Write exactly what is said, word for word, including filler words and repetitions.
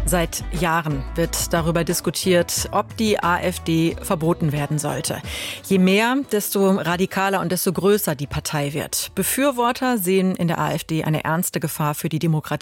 Seit Jahren wird darüber diskutiert, ob die AfD verboten werden sollte. Je mehr, desto radikaler und desto größer die Partei wird. Befürworter sehen in der AfD eine ernste Gefahr für die Demokratie.